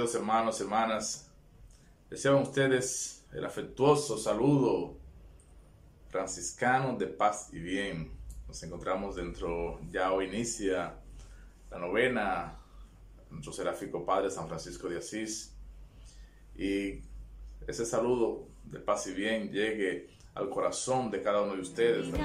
Queridos hermanos, hermanas, reciban ustedes el afectuoso saludo franciscano de paz y bien. Nos encontramos ya hoy inicia la novena, nuestro seráfico Padre San Francisco de Asís, y ese saludo de paz y bien llegue al corazón de cada uno de ustedes, de